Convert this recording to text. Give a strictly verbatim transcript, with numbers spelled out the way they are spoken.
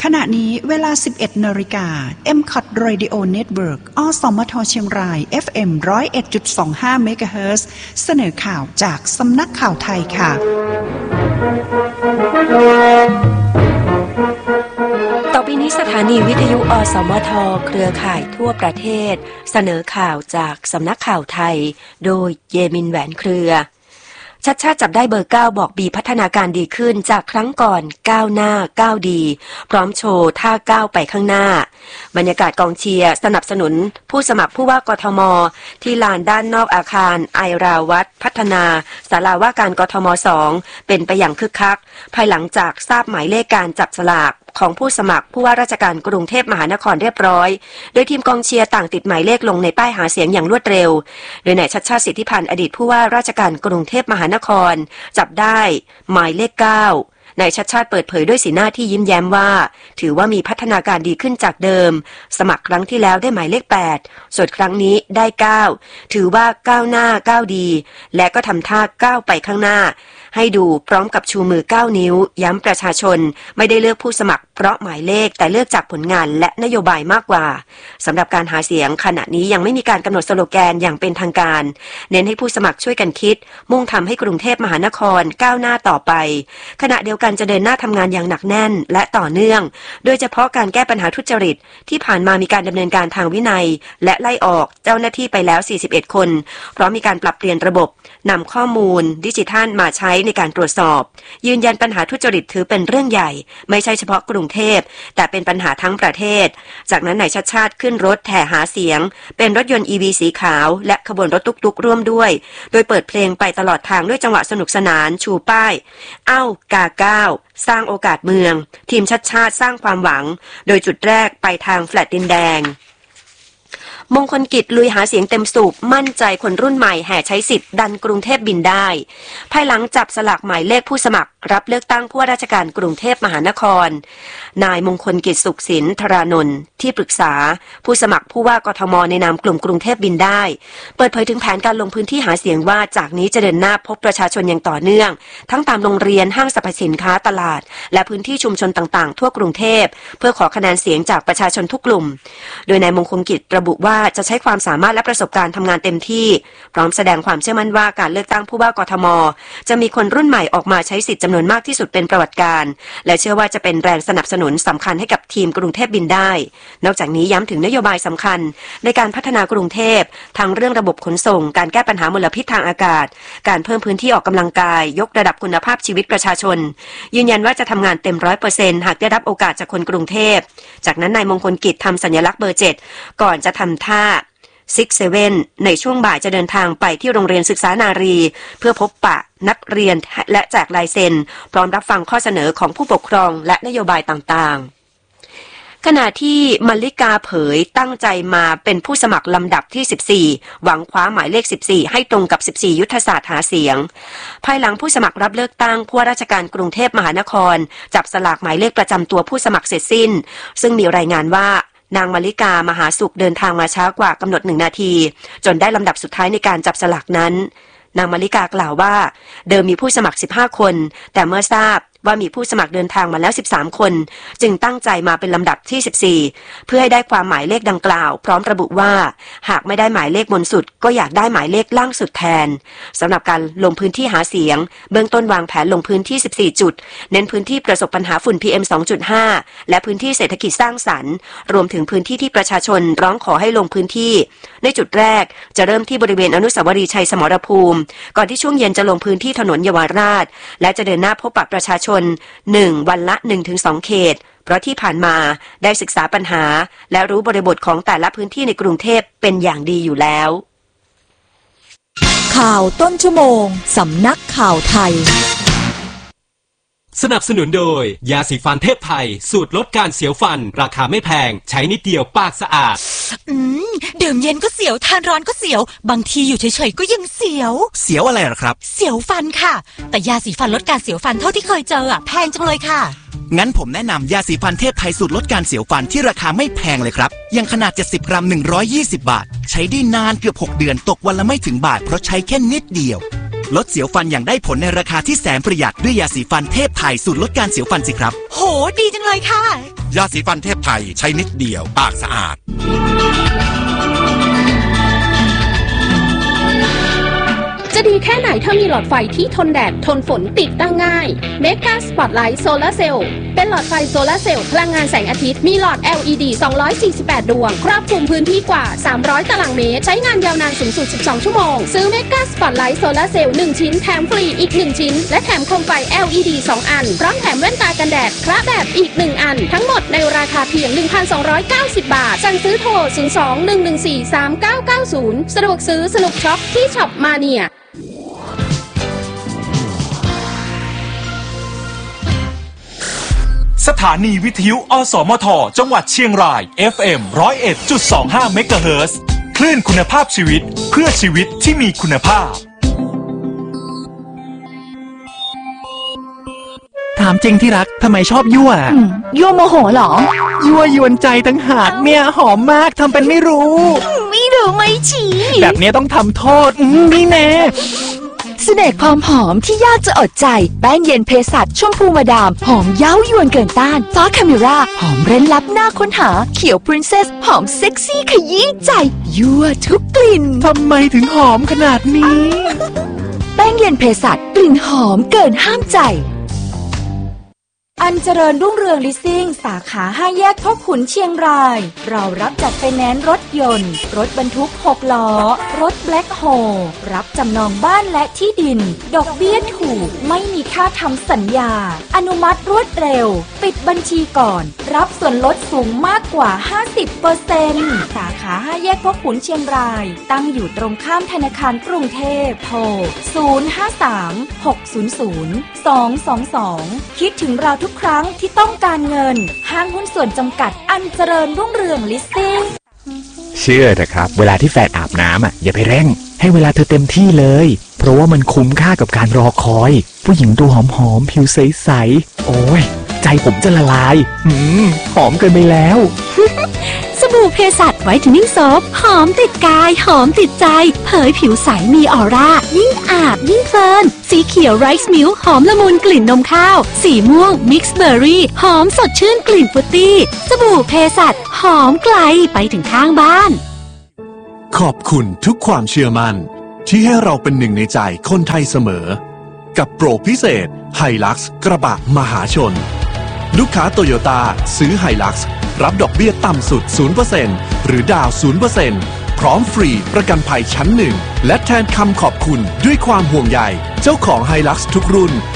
ขณะนี้เวลา สิบเอ็ดนาฬิกา เอ็ม ซี โอ ที Radio Network อสมทเชียงราย เอฟ เอ็ม หนึ่งศูนย์เอ็ดจุดสองห้า เมกะเฮิรตซ์ เสนอข่าวจากสำนักข่าวไทยค่ะต่อไปนี้สถานีวิทยุอสมทเครือข่ายทั่วประเทศเสนอข่าวจากสำนักข่าวไทยโดยเยมินแหวนเครือชัดชาติจับได้เบอร์เก้าบอกบีพัฒนาการดีขึ้นจากครั้งก่อนก้าวหน้าก้าวดีพร้อมโชว์ท่าก้าวไปข้างหน้าบรรยากาศกองเชียร์สนับสนุนผู้สมัครผู้ว่ากทมที่ลานด้านนอกอาคารไอราวัฒน์พัฒนาศาลาว่าการกทมสองเป็นไปอย่างคึกคักภายหลังจากทราบหมายเลขการจับสลากของผู้สมัครผู้ว่าราชการกรุงเทพมหานครเรียบร้อยโดยทีมกองเชียร์ต่างติดหมายเลขลงในป้ายหาเสียงอย่างรวดเร็วโดยนายชัชชาติสิทธิพันธ์อดีตผู้ว่าราชการกรุงเทพมหานครจับได้หมายเลขเก้านายชัชชาติเปิดเผยด้วยสีหน้าที่ยิ้มแย้มว่าถือว่ามีพัฒนาการดีขึ้นจากเดิมสมัครครั้งที่แล้วได้หมายเลขแปดส่วนครั้งนี้ได้เก้าถือว่าก้าวหน้าก้าวดีและก็ทำท่าก้าวไปข้างหน้าให้ดูพร้อมกับชูมือเก้านิ้วย้ำประชาชนไม่ได้เลือกผู้สมัครเพราะหมายเลขแต่เลือกจากผลงานและนโยบายมากกว่าสำหรับการหาเสียงขณะนี้ยังไม่มีการกำหนดสโลแกนอย่างเป็นทางการเน้นให้ผู้สมัครช่วยกันคิดมุ่งทำให้กรุงเทพมหานครก้าวหน้าต่อไปขณะเดียวกันจะเดินหน้าทำงานอย่างหนักแน่นและต่อเนื่องโดยเฉพาะการแก้ปัญหาทุจริตที่ผ่านมามีการดำเนินการทางวินัยและไล่ออกเจ้าหน้าที่ไปแล้วสี่สิบเอ็ดคนเพราะมีการปรับเปลี่ยนระบบนำข้อมูลดิจิทัลมาใช้ในการตรวจสอบยืนยันปัญหาทุจริตถือเป็นเรื่องใหญ่ไม่ใช่เฉพาะกรุงเทพแต่เป็นปัญหาทั้งประเทศจากนั้นนายชัชชาติขึ้นรถแห่หาเสียงเป็นรถยนต์ อี วี สีขาวและขบวนรถตุ๊กๆร่วมด้วยโดยเปิดเพลงไปตลอดทางด้วยจังหวะสนุกสนานชูป้ายเอ้ากาก้าวสร้างโอกาสเมืองทีมชัชชาติสร้างความหวังโดยจุดแรกไปทางแฟลตดินแดงมงคลกิจลุยหาเสียงเต็มสูบมั่นใจคนรุ่นใหม่แห่ใช้สิทธิ์ดันกรุงเทพบินได้ภายหลังจับสลากหมายเลขผู้สมัครรับเลือกตั้งผู้ว่าราชการกรุงเทพมหานครนายมงคลกิจสุขสินธารานนท์ที่ปรึกษาผู้สมัครผู้ว่ากทมในนามกลุ่มกรุงเทพบินได้เปิดเผยถึงแผนการลงพื้นที่หาเสียงว่าจากนี้จะเดินหน้าพบประชาชนอย่างต่อเนื่องทั้งตามโรงเรียนห้างสรรพสินค้าตลาดและพื้นที่ชุมชนต่างๆทั่วกรุงเทพเพื่อขอคะแนนเสียงจากประชาชนทุกกลุ่มโดยนายมงคลกิจระบุว่าจะใช้ความสามารถและประสบการณ์ทำงานเต็มที่พร้อมแสดงความเชื่อมั่นว่าการเลือกตั้งผู้ว่ากทมจะมีคนรุ่นใหม่ออกมาใช้สิทธิ์จำนวนมากที่สุดเป็นประวัติการและเชื่อว่าจะเป็นแรงสนับสนุนสำคัญให้กับทีมกรุงเทพบินได้นอกจากนี้ย้ำถึงนโยบายสำคัญในการพัฒนากรุงเทพทั้งเรื่องระบบขนส่งการแก้ปัญหามลพิษทางอากาศการเพิ่มพื้นที่ออกกำลังกายยกระดับคุณภาพชีวิตประชาชนยืนยันว่าจะทำงานเต็ม ร้อยเปอร์เซ็นต์ หากได้รับโอกาสจากคนกรุงเทพจากนั้นนายมงคลกิจทำสัญลักษณ์เบอร์เจ็ดก่อนจะทำท่าซิกเซเว่นในช่วงบ่ายจะเดินทางไปที่โรงเรียนศึกษานารีเพื่อพบปะนักเรียนและแจกลายเซ็นพร้อมรับฟังข้อเสนอของผู้ปกครองและนโยบายต่างๆขณะที่มลิกาเผยตั้งใจมาเป็นผู้สมัครลำดับที่สิบสี่หวังคว้าหมายเลขสิบสี่ให้ตรงกับสิบสี่ยุทธศาสตร์หาเสียงภายหลังผู้สมัครรับเลือกตั้งผู้ว่าราชการกรุงเทพมหานครจับสลากหมายเลขประจำตัวผู้สมัครเสร็จสิ้นซึ่งมีรายงานว่านางมลิกามหาสุขเดินทางมาช้ากว่ากำหนดหนึ่งนาทีจนได้ลำดับสุดท้ายในการจับสลากนั้นนางมลิกากล่าวว่าเดิมมีผู้สมัครสิบห้าคนแต่เมื่อทราบว่ามีผู้สมัครเดินทางมาแล้วสิบสามคนจึงตั้งใจมาเป็นลำดับที่สิบสี่เพื่อให้ได้ความหมายเลขดังกล่าวพร้อมระบุว่าหากไม่ได้หมายเลขบนสุดก็อยากได้หมายเลขล่างสุดแทนสำหรับการลงพื้นที่หาเสียงเบื้องต้นวางแผนลงพื้นที่สิบสี่จุดเน้นพื้นที่ประสบปัญหาฝุ่น พี เอ็ม สองจุดห้า และพื้นที่เศรษฐกิจสร้างสรรค์รวมถึงพื้นที่ที่ประชาชนร้องขอให้ลงพื้นที่ในจุดแรกจะเริ่มที่บริเวณอนุสาวรีย์ชัยสมรภูมิก่อนที่ช่วงเย็นจะลงพื้นที่ถนนเยาวราชและจะเดินหน้าพบปะประชาชนหนึ่งวันละ หนึ่งถึงสอง เขตเพราะที่ผ่านมาได้ศึกษาปัญหาและรู้บริบทของแต่ละพื้นที่ในกรุงเทพเป็นอย่างดีอยู่แล้วข่าวต้นชั่วโมงสำนักข่าวไทยสนับสนุนโดยยาสีฟันเทพไทยสูตรลดการเสียวฟันราคาไม่แพงใช้นิดเดียวปากสะอาดอืมดื่มเย็นก็เสียวทานร้อนก็เสียวบางทีอยู่เฉยๆก็ยังเสียวเสียวอะไรหรอครับเสียวฟันค่ะแต่ยาสีฟันลดการเสียวฟันเท่าที่เคยเจออ่ะแพงจังเลยค่ะงั้นผมแนะนำยาสีฟันเทพไทยสูตรลดการเสียวฟันที่ราคาไม่แพงเลยครับยังขนาดเจ็ดสิบกรัมหนึ่งร้อยยี่สิบบาทใช้ได้นานเกือบหกเดือนตกวันละไม่ถึงบาทเพราะใช้แค่นิดเดียวลดเสียวฟันอย่างได้ผลในราคาที่แสนประหยัดด้วยยาสีฟันเทพไทยสูตรลดการเสียวฟันสิครับโหดีจังเลยค่ะยาสีฟันเทพไทยใช้นิดเดียวปากสะอาดจะดีแค่ไหนถ้ามีหลอดไฟที่ทนแดดทนฝนติดตั้งง่าย Mega Spotlight Solar Cell เป็นหลอดไฟโซลาร์เซลล์พลังงานแสงอาทิตย์มีหลอด แอล อี ดี สองร้อยสี่สิบแปด ดวงครอบคลุมพื้นที่กว่าสามร้อยตารางเมตรใช้งานยาวนานสูงสุดสิบสองชั่วโมงซื้อ Mega Spotlight Solar Cell หนึ่งชิ้นแถมฟรีอีกหนึ่งชิ้นและแถมโคมไฟ แอล อี ดี สองอันพร้อมแถมแว่นตากันแดดคละแบบอีกหนึ่งอันทั้งหมดในราคาเพียง หนึ่งพันสองร้อยเก้าสิบ บาทสั่งซื้อโทรศูนย์ สอง หนึ่ง หนึ่ง สี่ สาม เก้า เก้า ศูนย์สะดวกซื้อสนุกช็อปที่ช็อปมาเนียสถานีวิทยุอสมทจังหวัดเชียงราย เอฟ เอ็ม หนึ่งศูนย์เอ็ดจุดสองห้า เมกะเฮิรตซ์คลื่นคุณภาพชีวิตเพื่อชีวิตที่มีคุณภาพถามจริงที่รักทำไมชอบยั่วยั่วโมโหเหรอยั่วยวนใจตั้งหากเนี่ยหอมมากทำเป็นไม่รู้ไม่รู้ไม่ชี้แบบนี้ต้องทำโทษนี่แน่เสน่ห์ความหอมที่ยากจะอดใจแป้งเย็นเภสัชชมพูมาดามหอมเย้ายวนเกินต้านฟ้าคาเมราหอมเร้นลับหน้าค้นหาเขียวพรินเซสหอมเซ็กซี่ขยี้ใจยั่วทุกกลิ่นทำไมถึงหอมขนาดนี้แป้งเย็นเภสัชกลิ่นหอมเกินห้ามใจอันเจริญรุ่งเรืองลิสซิ่งสาขาห้าแยกพ่อขุนเชียงรายเรารับจัดไฟแนนซ์รถยนต์รถบรรทุกหกล้อรถแบล็คโฮลรับจำนองบ้านและที่ดินดอกเบี้ยถูกไม่มีค่าทำสัญญาอนุมัติรวดเร็วปิดบัญชีก่อนรับส่วนลดสูงมากกว่า ห้าสิบเปอร์เซ็นต์ สาขาห้าแยกพ่อขุนเชียงรายตั้งอยู่ตรงข้ามธนาคารกรุงเทพโทรศูนย์ ห้า สาม หก ศูนย์ ศูนย์ สอง สอง สองคิดถึงเราทุกครั้งที่ต้องการเงินห้างหุ้นส่วนจำกัดอันเจริญรุ่งเรืองลิสซิ่งเชื่อเถอะครับเวลาที่แฟนอาบน้ำอ่ะอย่าไปเร่งให้เวลาเธอเต็มที่เลยเพราะว่ามันคุ้มค่ากับการรอคอยผู้หญิงตัวหอมๆผิวใสๆโอ้ยใจผมจะละลายหืมหอมเกินไปแล้วสบู่เภสัชไวท์เทนนิ่งโซฟหอมติดกายหอมติดใจเผยผิวใสมีออร่ายิ่งอาบยิ่งเพลินสีเขียวไรซ์มิลค์หอมละมุนกลิ่นนมข้าวสีม่วงมิกซ์เบอร์รี่หอมสดชื่นกลิ่นฟรุตตี้สบู่เภสัชหอมไกลไปถึงข้างบ้านขอบคุณทุกความเชื่อมั่นที่ให้เราเป็นหนึ่งในใจคนไทยเสมอกับโปรพิเศษไฮลักซ์กระบะมหาชนลูกค้าโตโยต้าซื้อไฮลักซ์รับดอกเบี้ยต่ำสุด ศูนย์เปอร์เซ็นต์ หรือดาว ศูนย์ เปอร์เซ็นต์ พร้อมฟรีประกันภัยชั้นหนึ่งและแทนคำขอบคุณด้วยความห่วงใยเจ้าของไฮลักซ์ทุกรุ่น